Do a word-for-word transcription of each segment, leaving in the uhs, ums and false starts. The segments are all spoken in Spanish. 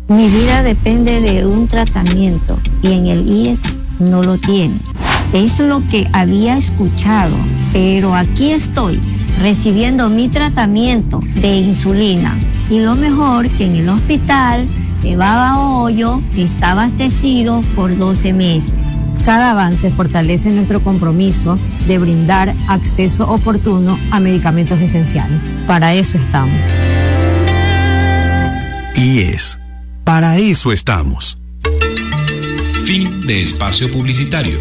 Mi vida depende de un tratamiento y en el I E S no lo tiene. Es lo que había escuchado, pero aquí estoy recibiendo mi tratamiento de insulina. Y lo mejor que en el hospital de Babahoyo está abastecido por doce meses. Cada avance fortalece nuestro compromiso de brindar acceso oportuno a medicamentos esenciales. Para eso estamos. I E S. Para eso estamos. Fin de espacio publicitario.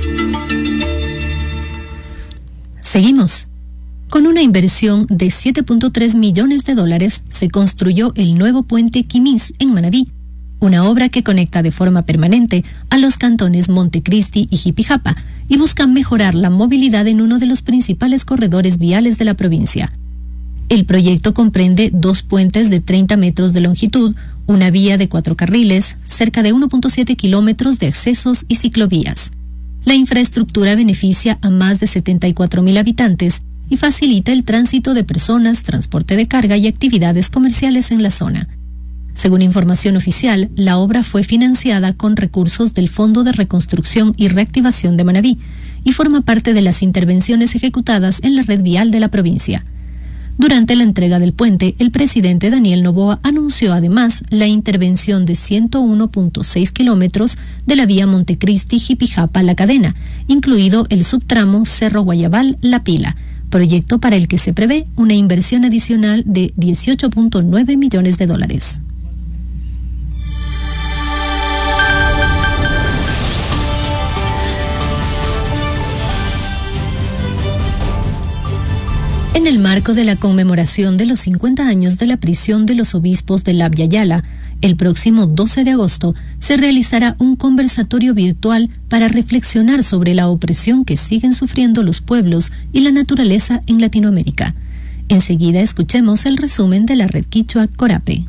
Seguimos. Con una inversión de siete punto tres millones de dólares se construyó el nuevo puente Quimís en Manabí, una obra que conecta de forma permanente a los cantones Montecristi y Jipijapa y busca mejorar la movilidad en uno de los principales corredores viales de la provincia. El proyecto comprende dos puentes de treinta metros de longitud, una vía de cuatro carriles, cerca de uno punto siete kilómetros de accesos y ciclovías. La infraestructura beneficia a más de setenta y cuatro mil habitantes y facilita el tránsito de personas, transporte de carga y actividades comerciales en la zona. Según información oficial, la obra fue financiada con recursos del Fondo de Reconstrucción y Reactivación de Manabí y forma parte de las intervenciones ejecutadas en la red vial de la provincia. Durante la entrega del puente, el presidente Daniel Noboa anunció además la intervención de ciento uno punto seis kilómetros de la vía Montecristi-Jipijapa-La Cadena, incluido el subtramo Cerro Guayabal-La Pila, proyecto para el que se prevé una inversión adicional de dieciocho punto nueve millones de dólares. En el marco de la conmemoración de los cincuenta años de la prisión de los obispos de Labia Yala, el próximo doce de agosto se realizará un conversatorio virtual para reflexionar sobre la opresión que siguen sufriendo los pueblos y la naturaleza en Latinoamérica. Enseguida escuchemos el resumen de la red quichua Corape.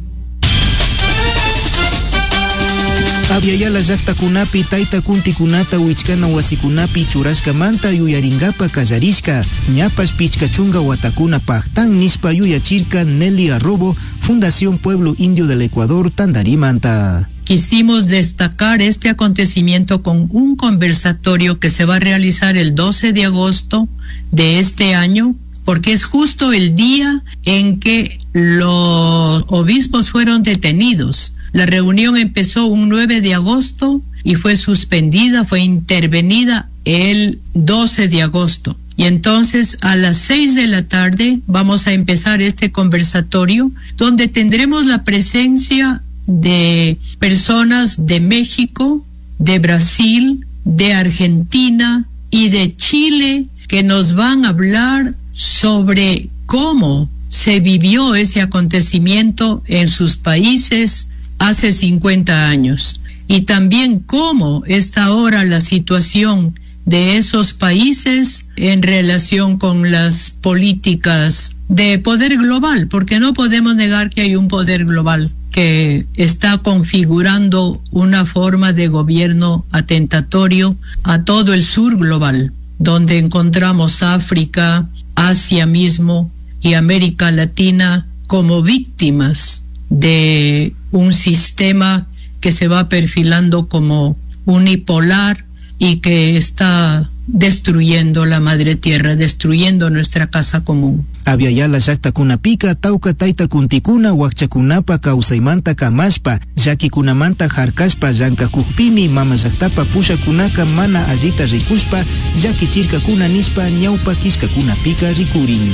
Avyayala llaqtakunapi tayta kuntikunata wichkana wasikunapi churashka manta yuyaringapa kallarishka ñapash pichkachunga watakuna pactan nispa yuyachirka Nelly Arrobo, Fundación Pueblo Indio del Ecuador, Tandarimanta. Quisimos destacar este acontecimiento con un conversatorio que se va a realizar el doce de agosto de este año, porque es justo el día en que los obispos fueron detenidos. La reunión empezó un nueve de agosto y fue suspendida, fue intervenida el doce de agosto. Y entonces a las seis de la tarde vamos a empezar este conversatorio donde tendremos la presencia de personas de México, de Brasil, de Argentina y de Chile que nos van a hablar sobre cómo se vivió ese acontecimiento en sus países hace cincuenta años y también cómo está ahora la situación de esos países en relación con las políticas de poder global, porque no podemos negar que hay un poder global que está configurando una forma de gobierno atentatorio a todo el sur global, donde encontramos África, Asia mismo y América Latina como víctimas de un sistema que se va perfilando como unipolar y que está destruyendo la madre tierra, destruyendo nuestra casa común. Avyayala llaqtakunapika tawka tayta kuntikuna wakchakunapa kawsaymanta kamashpa llakikunamanta harkashpa llankakukpimi mama llaqtapa pushakunaka mana allita rikushpa llakichirkakuna nispa ñawpa kishkakunapika rikurin.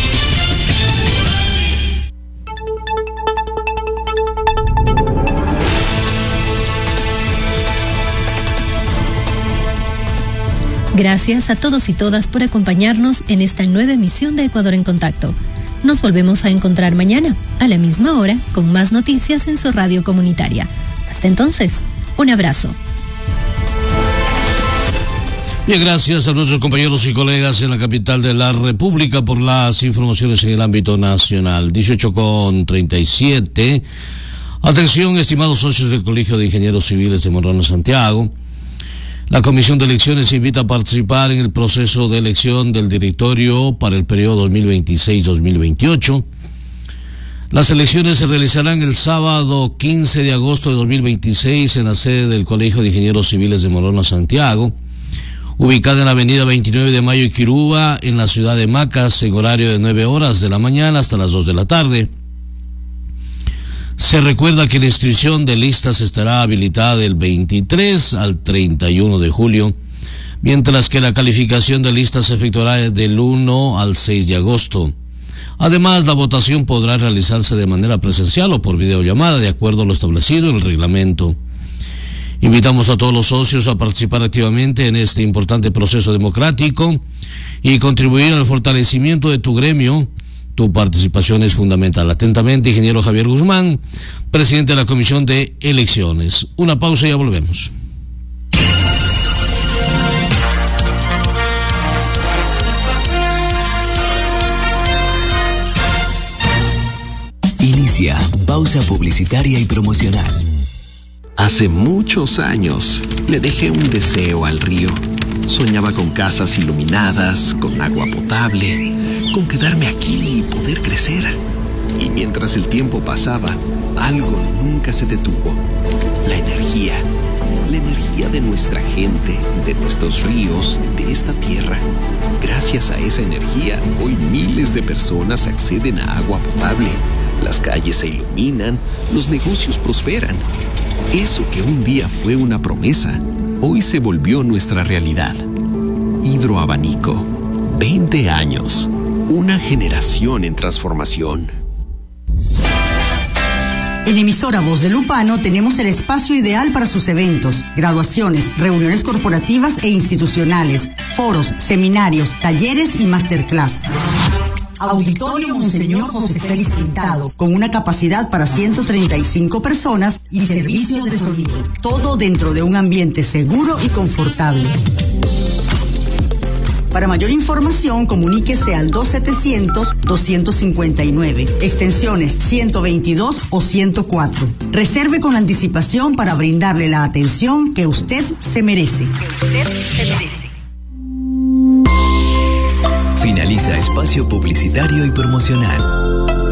Gracias a todos y todas por acompañarnos en esta nueva emisión de Ecuador en Contacto. Nos volvemos a encontrar mañana, a la misma hora, con más noticias en su radio comunitaria. Hasta entonces, un abrazo. Bien, gracias a nuestros compañeros y colegas en la capital de la República por las informaciones en el ámbito nacional. dieciocho con treinta y siete. Atención, estimados socios del Colegio de Ingenieros Civiles de Morano, Santiago. La Comisión de Elecciones invita a participar en el proceso de elección del directorio para el periodo dos mil veintiséis a dos mil veintiocho. Las elecciones se realizarán el sábado quince de agosto de dos mil veintiséis en la sede del Colegio de Ingenieros Civiles de Morona, Santiago, ubicada en la avenida veintinueve de Mayo y Quiruba, en la ciudad de Macas, en horario de nueve horas de la mañana hasta las dos de la tarde. Se recuerda que la inscripción de listas estará habilitada del veintitrés al treinta y uno de julio, mientras que la calificación de listas se efectuará del uno al seis de agosto. Además, la votación podrá realizarse de manera presencial o por videollamada, de acuerdo a lo establecido en el reglamento. Invitamos a todos los socios a participar activamente en este importante proceso democrático y contribuir al fortalecimiento de tu gremio. Tu participación es fundamental. Atentamente, ingeniero Javier Guzmán, presidente de la Comisión de Elecciones. Una pausa y ya volvemos. Inicia pausa publicitaria y promocional. Hace muchos años le dejé un deseo al río. Soñaba con casas iluminadas, con agua potable, con quedarme aquí y poder crecer. Y mientras el tiempo pasaba, algo nunca se detuvo. La energía. La energía de nuestra gente, de nuestros ríos, de esta tierra. Gracias a esa energía, hoy miles de personas acceden a agua potable. Las calles se iluminan, los negocios prosperan. Eso que un día fue una promesa, hoy se volvió nuestra realidad. Hidroabanico, veinte años, una generación en transformación. En Emisora Voz de Lupano tenemos el espacio ideal para sus eventos, graduaciones, reuniones corporativas e institucionales, foros, seminarios, talleres y masterclass. Auditorio Monseñor José Félix Pintado, con una capacidad para ciento treinta y cinco personas y servicio de sonido. Todo dentro de un ambiente seguro y confortable. Para mayor información, comuníquese al dos setecientos, doscientos cincuenta y nueve, extensiones ciento veintidós o ciento cuatro. Reserve con anticipación para brindarle la atención que usted se merece. Que usted se merece. Finaliza espacio publicitario y promocional.